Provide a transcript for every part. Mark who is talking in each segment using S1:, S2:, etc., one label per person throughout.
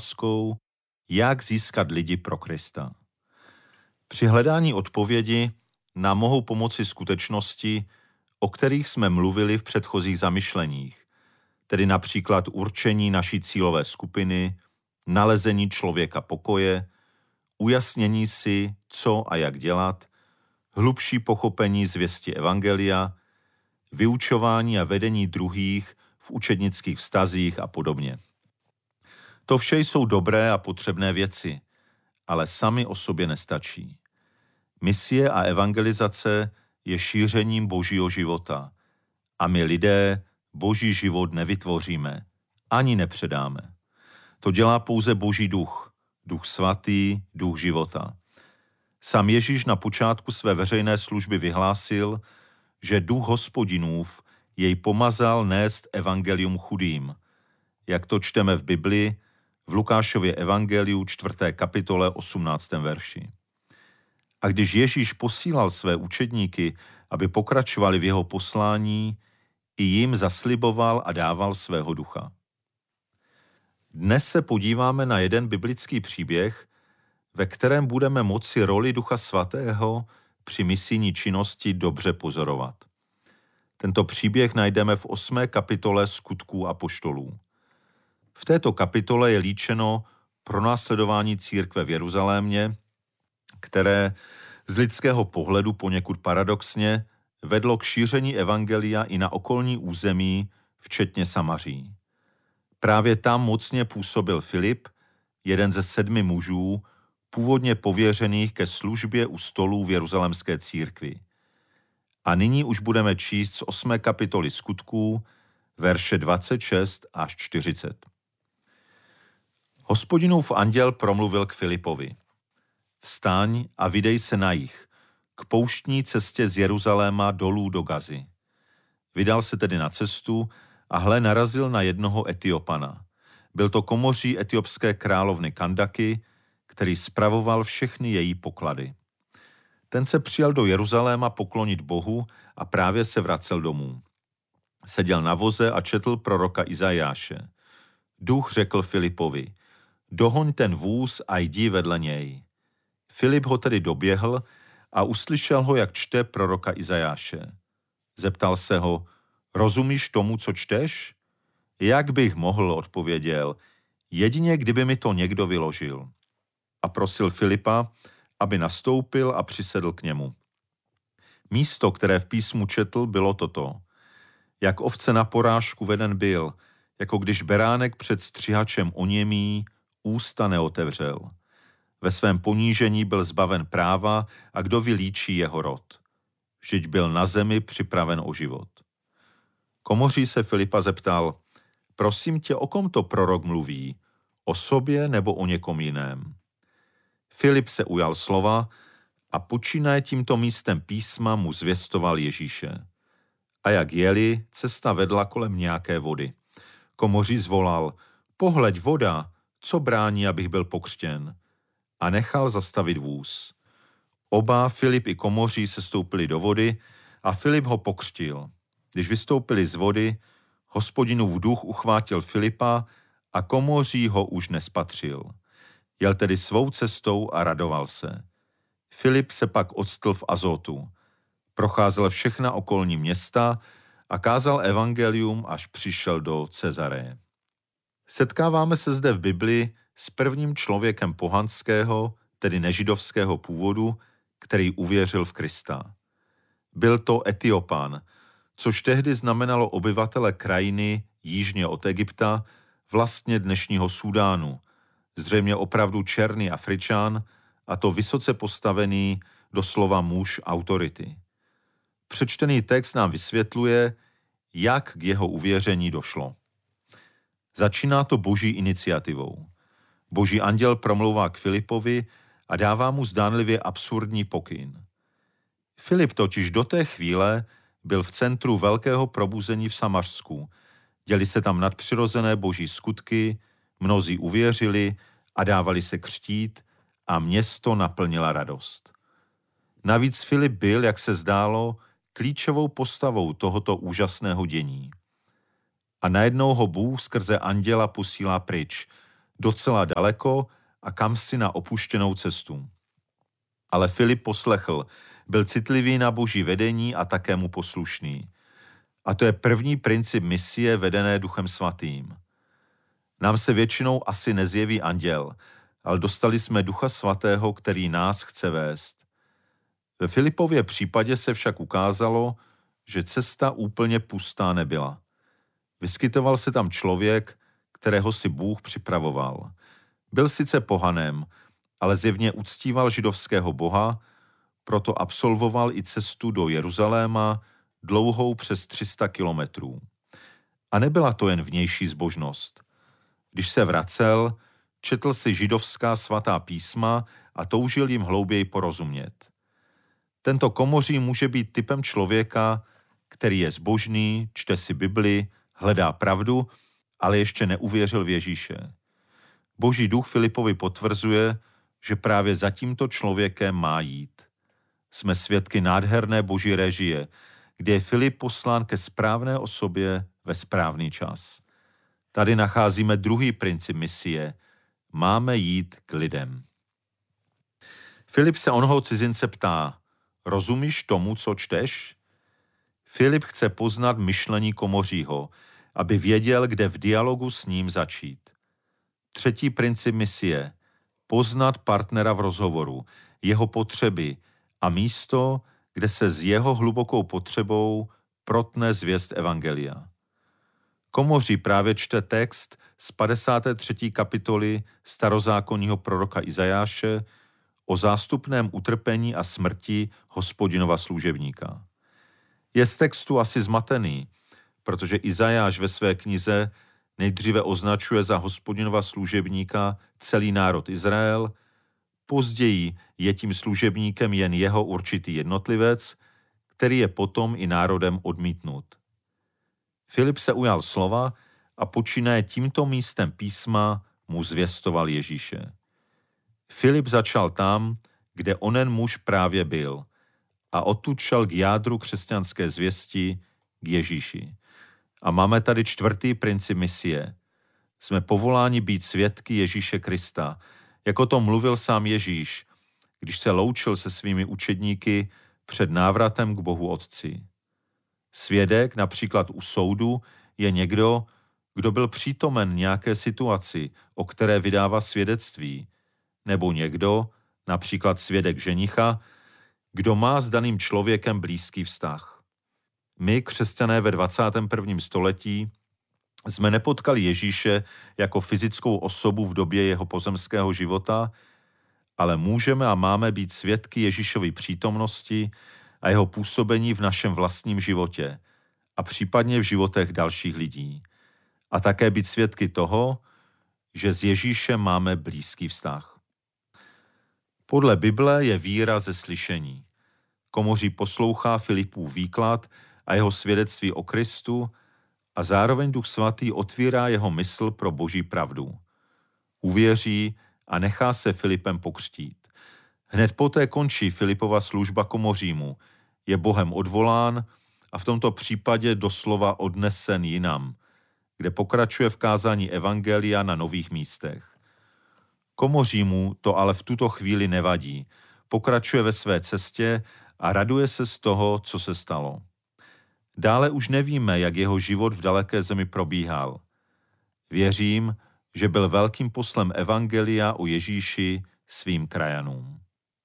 S1: otázkou, jak získat lidi pro Krista. Při hledání odpovědi nám mohou pomoci skutečnosti, o kterých jsme mluvili v předchozích zamyšleních, tedy například určení naší cílové skupiny, nalezení člověka pokoje, ujasnění si, co a jak dělat, hlubší pochopení zvěsti evangelia, vyučování a vedení druhých v učednických vztazích a podobně. To vše jsou dobré a potřebné věci, ale sami o sobě nestačí. Misie a evangelizace je šířením Božího života a my lidé Boží život nevytvoříme, ani nepředáme. To dělá pouze Boží duch, Duch svatý, Duch života. Sám Ježíš na počátku své veřejné služby vyhlásil, že Duch Hospodinův jej pomazal nést evangelium chudým, jak to čteme v Biblii, v Lukášově evangeliu 4. kapitole 18. verši. A když Ježíš posílal své učedníky, aby pokračovali v jeho poslání, i jim zasliboval a dával svého ducha. Dnes se podíváme na jeden biblický příběh, ve kterém budeme moci roli Ducha Svatého při misijní činnosti dobře pozorovat. Tento příběh najdeme v 8. kapitole Skutků apoštolů. V této kapitole je líčeno pronásledování církve v Jeruzalémě, které z lidského pohledu poněkud paradoxně vedlo k šíření evangelia i na okolní území, včetně Samaří. Právě tam mocně působil Filip, jeden ze 7 mužů, původně pověřených ke službě u stolů v jeruzalémské církvi. A nyní už budeme číst z 8. kapitoly Skutků, verše 26 až 40. Hospodinův anděl promluvil k Filipovi. Vstaň a vydej se na jih, k pouštní cestě z Jeruzaléma dolů do Gazy. Vydal se tedy na cestu a hle narazil na jednoho Etiopana. Byl to komoří etiopské královny Kandaky, který spravoval všechny její poklady. Ten se přijel do Jeruzaléma poklonit Bohu a právě se vracel domů. Seděl na voze a četl proroka Izajáše. Duch řekl Filipovi, dohoň ten vůz a jdi vedle něj. Filip ho tedy doběhl a uslyšel ho, jak čte proroka Izajáše. Zeptal se ho, rozumíš tomu, co čteš? Jak bych mohl, odpověděl, jedině kdyby mi to někdo vyložil. A prosil Filipa, aby nastoupil a přisedl k němu. Místo, které v písmu četl, bylo toto. Jak ovce na porážku veden byl, jako když beránek před střihačem oněmí, ústa neotevřel. Ve svém ponížení byl zbaven práva a kdo vylíčí jeho rod. Vždyť byl na zemi připraven o život. Komoří se Filipa zeptal, prosím tě, o kom to prorok mluví? O sobě nebo o někom jiném? Filip se ujal slova a počínaje tímto místem písma mu zvěstoval Ježíše. A jak jeli, cesta vedla kolem nějaké vody. Komoří zvolal, pohleď voda, co brání, abych byl pokřtěn? A nechal zastavit vůz. Oba, Filip i komoří, se stoupili do vody a Filip ho pokřtil. Když vystoupili z vody, Hospodinův duch uchvátil Filipa a komoří ho už nespatřil. Jel tedy svou cestou a radoval se. Filip se pak octl v Azotu. Procházel všechna okolní města a kázal evangelium, až přišel do Cezareje. Setkáváme se zde v Biblii s prvním člověkem pohanského, tedy nežidovského původu, který uvěřil v Krista. Byl to Etiopan, což tehdy znamenalo obyvatele krajiny jižně od Egypta, vlastně dnešního Súdánu, zřejmě opravdu černý Afričan, a to vysoce postavený, doslova muž autority. Přečtený text nám vysvětluje, jak k jeho uvěření došlo. Začíná to Boží iniciativou. Boží anděl promlouvá k Filipovi a dává mu zdánlivě absurdní pokyn. Filip totiž do té chvíle byl v centru velkého probuzení v Samařsku. Děli se tam nadpřirozené boží skutky, mnozí uvěřili a dávali se křtít a město naplnila radost. Navíc Filip byl, jak se zdálo, klíčovou postavou tohoto úžasného dění. A najednou ho Bůh skrze anděla posílá pryč, docela daleko a kamsi na opuštěnou cestu. Ale Filip poslechl, byl citlivý na Boží vedení a také mu poslušný. A to je první princip misie vedené Duchem Svatým. Nám se většinou asi nezjeví anděl, ale dostali jsme Ducha Svatého, který nás chce vést. Ve Filipově případě se však ukázalo, že cesta úplně pustá nebyla. Vyskytoval se tam člověk, kterého si Bůh připravoval. Byl sice pohanem, ale zjevně uctíval židovského boha, proto absolvoval i cestu do Jeruzaléma dlouhou přes 300 kilometrů. A nebyla to jen vnější zbožnost. Když se vracel, četl si židovská svatá písma a toužil jim hlouběji porozumět. Tento komoří může být typem člověka, který je zbožný, čte si Bibli, hledá pravdu, ale ještě neuvěřil v Ježíše. Boží duch Filipovi potvrzuje, že právě za tímto člověkem má jít. Jsme svědky nádherné boží režie, kde je Filip poslán ke správné osobě ve správný čas. Tady nacházíme druhý princip misie. Máme jít k lidem. Filip se onoho cizince ptá, rozumíš tomu, co čteš? Filip chce poznat myšlení komořího, aby věděl, kde v dialogu s ním začít. Třetí princip misie. Poznat partnera v rozhovoru, jeho potřeby a místo, kde se s jeho hlubokou potřebou protne zvěst evangelia. Komoří právě čte text z 53. kapitoly starozákonního proroka Izajáše o zástupném utrpení a smrti Hospodinova služebníka. Je z textu asi zmatený, protože Izajáš ve své knize nejdříve označuje za Hospodinova služebníka celý národ Izrael, později je tím služebníkem jen jeho určitý jednotlivec, který je potom i národem odmítnut. Filip se ujal slova a počínaje tímto místem písma mu zvěstoval Ježíše. Filip začal tam, kde onen muž právě byl, a odtud šel k jádru křesťanské zvěsti, k Ježíši. A máme tady čtvrtý princip misie. Jsme povoláni být svědky Ježíše Krista, jako to mluvil sám Ježíš, když se loučil se svými učedníky před návratem k Bohu Otci. Svědek, například u soudu, je někdo, kdo byl přítomen nějaké situaci, o které vydává svědectví, nebo někdo, například svědek ženicha, kdo má s daným člověkem blízký vztah. My, křesťané ve 21. století, jsme nepotkali Ježíše jako fyzickou osobu v době jeho pozemského života, ale můžeme a máme být svědky Ježíšovy přítomnosti a jeho působení v našem vlastním životě a případně v životech dalších lidí. A také být svědky toho, že s Ježíšem máme blízký vztah. Podle Bible je víra ze slyšení. Komoří poslouchá Filipův výklad a jeho svědectví o Kristu a zároveň Duch Svatý otvírá jeho mysl pro boží pravdu. Uvěří a nechá se Filipem pokřtít. Hned poté končí Filipova služba komořímu, je Bohem odvolán a v tomto případě doslova odnesen jinam, kde pokračuje v kázání evangelia na nových místech. Komořímu to ale v tuto chvíli nevadí, pokračuje ve své cestě a raduje se z toho, co se stalo. Dále už nevíme, jak jeho život v daleké zemi probíhal. Věřím, že byl velkým poslem evangelia o Ježíši svým krajanům.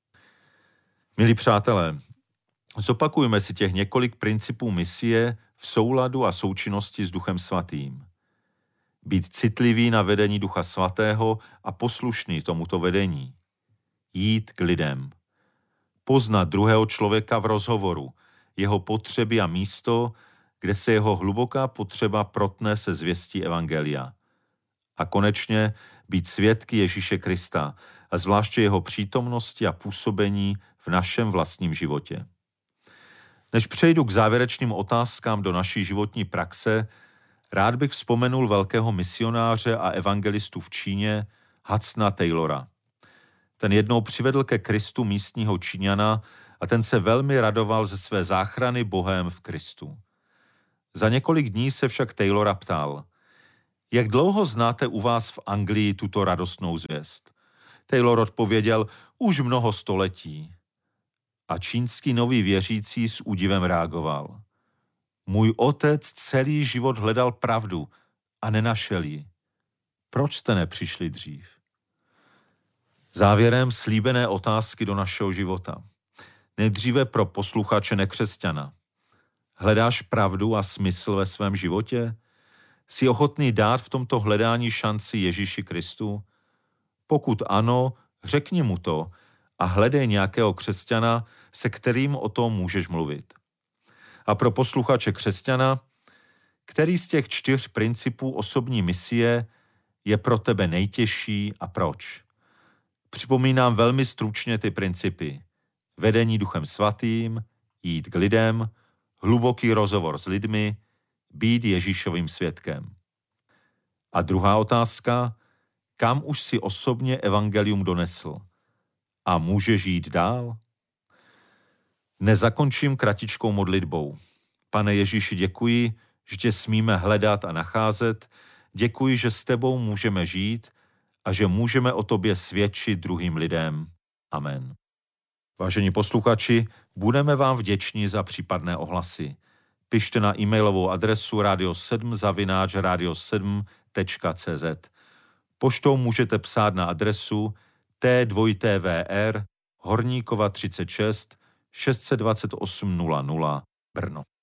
S1: Milí přátelé, zopakujme si těch několik principů misie v souladu a součinnosti s Duchem Svatým. Být citlivý na vedení Ducha Svatého a poslušný tomuto vedení. Jít k lidem. Poznat druhého člověka v rozhovoru, jeho potřeby a místo, kde se jeho hluboká potřeba protne se zvěstí evangelia. A konečně být svědky Ježíše Krista a zvláště jeho přítomnosti a působení v našem vlastním životě. Než přejdu k závěrečným otázkám do naší životní praxe, rád bych vzpomenul velkého misionáře a evangelistu v Číně Hudsona Taylora. Ten jednou přivedl ke Kristu místního Číňana a ten se velmi radoval ze své záchrany Bohem v Kristu. Za několik dní se však Taylora ptal, Jak dlouho znáte u vás v Anglii tuto radostnou zvěst? Taylor odpověděl, už mnoho století. A čínský nový věřící s údivem reagoval. Můj otec celý život hledal pravdu a nenašel ji. Proč jste nepřišli dřív? Závěrem slíbené otázky do našeho života. Nejdříve pro posluchače nekřesťana. Hledáš pravdu a smysl ve svém životě? Jsi ochotný dát v tomto hledání šanci Ježíši Kristu? Pokud ano, řekni mu to a hledej nějakého křesťana, se kterým o tom můžeš mluvit. A pro posluchače křesťana, který z těch 4 principů osobní misie je pro tebe nejtěžší a proč? Připomínám velmi stručně ty principy. Vedení Duchem Svatým, jít k lidem, hluboký rozhovor s lidmi, být Ježíšovým svědkem. A druhá otázka, kam už si osobně evangelium donesl? A můžeš jít dál? Nezakončím kratičkou modlitbou. Pane Ježíši, děkuji, že tě smíme hledat a nacházet. Děkuji, že s tebou můžeme žít a že můžeme o tobě svědčit druhým lidem. Amen. Vážení posluchači, budeme vám vděční za případné ohlasy. Pište na e-mailovou adresu radio7@radio7.cz. Poštou můžete psát na adresu T2TVR Horníkova 36 628 00 Brno.